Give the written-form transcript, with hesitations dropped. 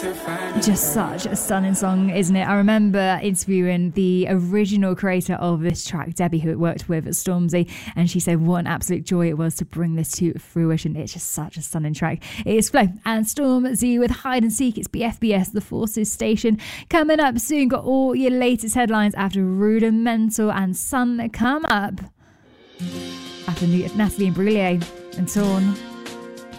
Just such a stunning song, isn't it? I remember interviewing the original creator of this track, Debbie, who it worked with at Stormzy, and she said what an absolute joy it was to bring this to fruition. It's just such a stunning track. It is Flow and Stormzy with Hide and Seek. It's BFBS, the Forces Station. Coming up soon, got all your latest headlines after Rudimental and Sun come up. After Natalie Imbruglia and Torn.